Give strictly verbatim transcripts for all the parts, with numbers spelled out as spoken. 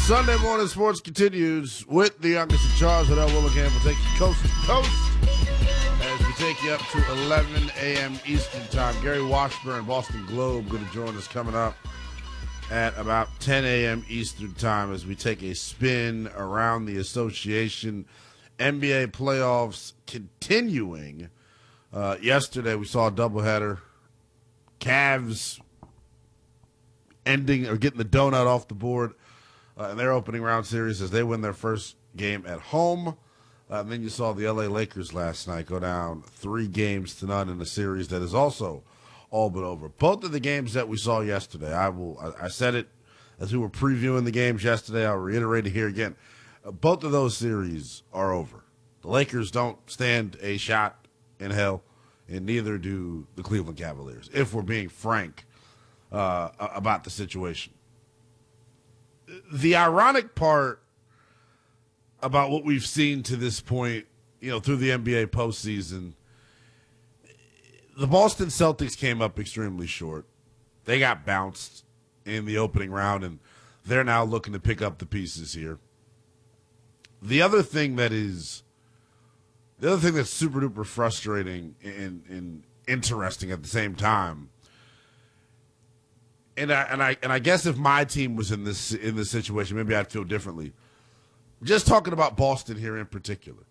Sunday morning sports continues with the youngest in charge. That Willingham will take you coast to coast as we take you up to eleven a.m. Eastern time. Gary Washburn, Boston Globe, going to join us coming up at about ten a.m. Eastern time as we take a spin around the association. N B A playoffs continuing. Uh, yesterday we saw a doubleheader. Cavs ending or getting the donut off the board uh, in their opening round series as they win their first game at home. Uh, and then you saw the L A Lakers last night go down three games to none in a series that is also all but over. Both of the games that we saw yesterday, I will. I, I said it as we were previewing the games yesterday. I'll reiterate it here again. Uh, both of those series are over. The Lakers don't stand a shot in hell, and neither do the Cleveland Cavaliers, if we're being frank uh, about the situation. The ironic part about what we've seen to this point, you know, through the N B A postseason, the Boston Celtics came up extremely short. They got bounced in the opening round, and they're now looking to pick up the pieces here. The other thing that is, the other thing that's super duper frustrating and, and interesting at the same time, and I and I and I guess if my team was in this in this situation, maybe I'd feel differently. Just talking about Boston here in particular.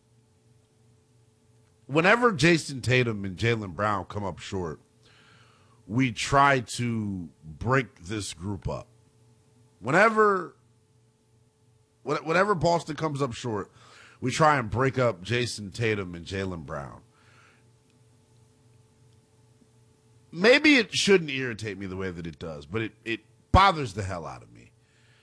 Whenever Jason Tatum and Jaylen Brown come up short, we try to break this group up. Whenever, whenever Boston comes up short, we try and break up Jason Tatum and Jaylen Brown. Maybe it shouldn't irritate me the way that it does, but it, it bothers the hell out of me.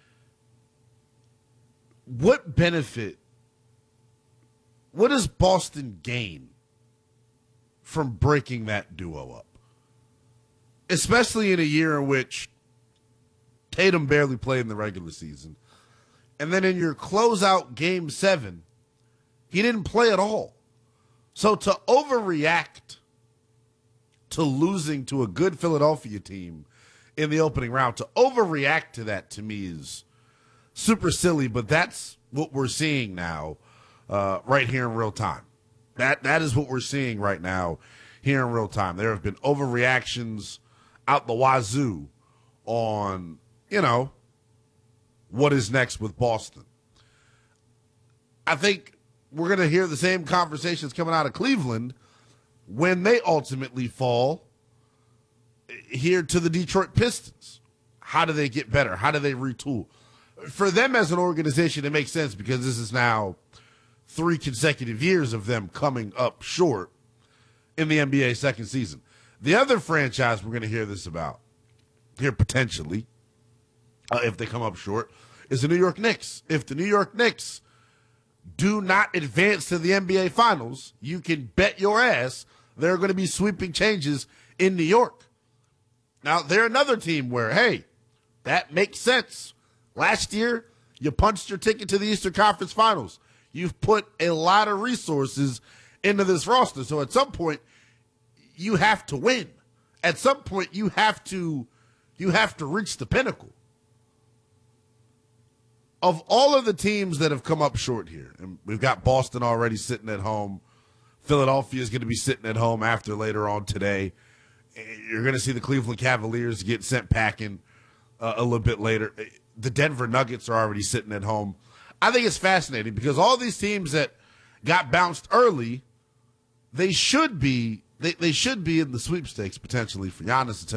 What benefit, what does Boston gain from breaking that duo up? Especially in a year in which Tatum barely played in the regular season. And then in your closeout game seven, he didn't play at all. So to overreact to losing to a good Philadelphia team in the opening round, to overreact to that to me is super silly, but that's what we're seeing now uh, right here in real time. That That is what we're seeing right now here in real time. There have been overreactions out the wazoo on, you know, what is next with Boston. I think we're going to hear the same conversations coming out of Cleveland when they ultimately fall here to the Detroit Pistons. How do they get better? How do they retool? For them as an organization, it makes sense because this is now three consecutive years of them coming up short in the N B A second season. The other franchise we're going to hear this about, here potentially, uh, if they come up short, is the New York Knicks. If the New York Knicks do not advance to the N B A Finals, you can bet your ass there are going to be sweeping changes in New York. Now, they're another team where, hey, that makes sense. Last year, you punched your ticket to the Eastern Conference Finals. You've put a lot of resources into this roster. So at some point, you have to win. At some point, you have to, you have to reach the pinnacle. Of all of the teams that have come up short here, and we've got Boston already sitting at home. Philadelphia is going to be sitting at home after later on today. You're going to see the Cleveland Cavaliers get sent packing uh, a little bit later. The Denver Nuggets are already sitting at home. I think it's fascinating because all these teams that got bounced early, they should be they, they should be in the sweepstakes potentially for Giannis